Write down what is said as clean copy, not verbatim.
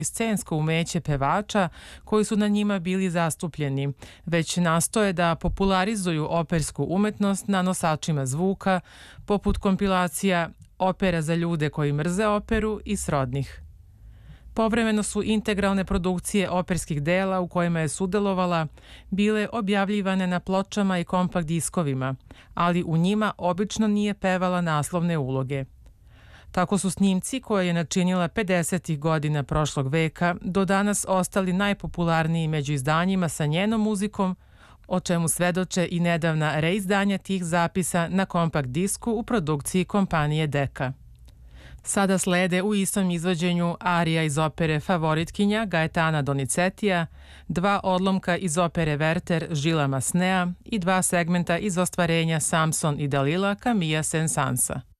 scensko umeće pevača koji su na njima bili zastupljeni, već nastoje da popularizuju opersku umetnost na nosačima zvuka, poput kompilacija Opera za ljude koji mrze operu i srodnih. Povremeno su integralne produkcije operskih dela u kojima je sudelovala bile objavljivane na pločama i kompakt diskovima, ali u njima obično nije pevala naslovne uloge. Tako su snimci koje je načinila 50. godina prošlog veka do danas ostali najpopularniji među izdanjima sa njenom muzikom, o čemu svedoče i nedavna reizdanja tih zapisa na kompakt disku u produkciji kompanije Deka. Sada slede u istom izvođenju arija iz opere Favoritkinja Gaetana Donizetija, 2 odlomka iz opere Werther Gillesa Massenea i 2 segmenta iz ostvarenja Samson i Dalila Camilla Saint-Saënsa.